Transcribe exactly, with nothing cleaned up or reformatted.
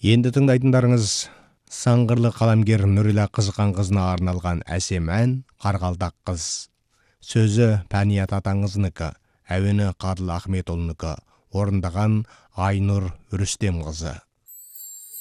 Енді тыңдайтындарыңыз саңғырлы қаламгер Нүрила Қызықанқызына арналған әсем ән «Қарғалдақ қыз». Сөзі Пәният атаңыздікі, әуені Қадыл Ахметұлынікі, орындаған Айнұр Рүстемқызы.